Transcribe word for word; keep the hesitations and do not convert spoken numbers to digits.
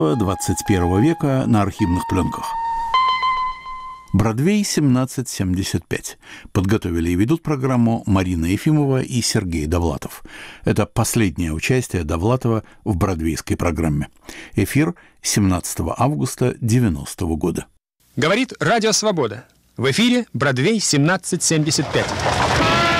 двадцать первого века на архивных пленках. Бродвей семнадцать семьдесят пять. Подготовили и ведут программу Марина Ефимова и Сергей Довлатов. Это последнее участие Довлатова в бродвейской программе. Эфир семнадцатого августа девяностого года. Говорит Радио Свобода. В эфире Бродвей семнадцать семьдесят пять.